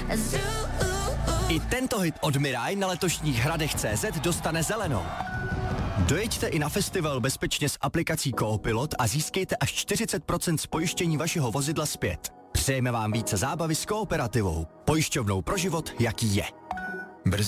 I tento hit od Mirai na letošních Hradech.cz dostane zelenou. Dojeďte i na festival bezpečně s aplikací Koopilot a získejte až 40% z pojištění vašeho vozidla zpět. Přejeme vám více zábavy s Kooperativou, pojišťovnou pro život, jaký je.